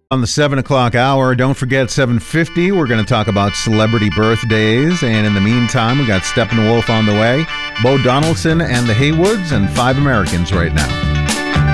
On the 7 o'clock hour, don't forget 7:50, we're going to talk about celebrity birthdays. And in the meantime, we got Steppenwolf on the way, Bo Donaldson and the Haywoods, and 5 Americans right now.